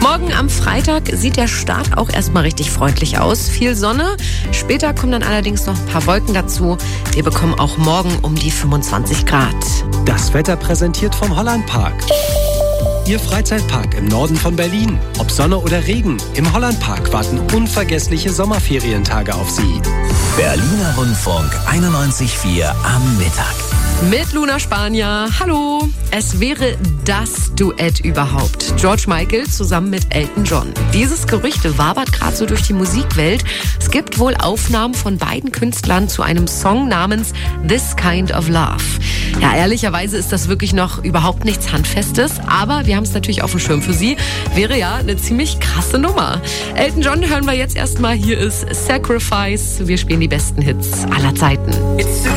Morgen am Freitag sieht der Start auch erstmal richtig freundlich aus. Viel Sonne. Später kommen dann allerdings noch ein paar Wolken dazu. Wir bekommen auch morgen um die 25 Grad. Das Wetter präsentiert vom Hollandpark. Ihr Freizeitpark im Norden von Berlin. Ob Sonne oder Regen, im Hollandpark warten unvergessliche Sommerferientage auf Sie. Berliner Rundfunk 91,4 am Mittag. Mit Luna Spanier. Hallo. Es wäre das Duett überhaupt. George Michael zusammen mit Elton John. Dieses Gerücht wabert gerade so durch die Musikwelt. Es gibt wohl Aufnahmen von beiden Künstlern zu einem Song namens This Kind of Love. Ja, ehrlicherweise ist das wirklich noch überhaupt nichts Handfestes, aber wir haben es natürlich auf dem Schirm für Sie. Wäre ja eine ziemlich krasse Nummer. Elton John hören wir jetzt erstmal. Hier ist Sacrifice. Wir spielen die besten Hits aller Zeiten.